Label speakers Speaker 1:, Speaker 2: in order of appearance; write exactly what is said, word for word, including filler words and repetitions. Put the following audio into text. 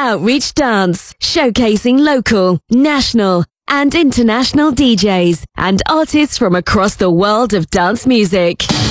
Speaker 1: Outreach Dance, showcasing local, national, and international D Js and artists from across the world of dance music.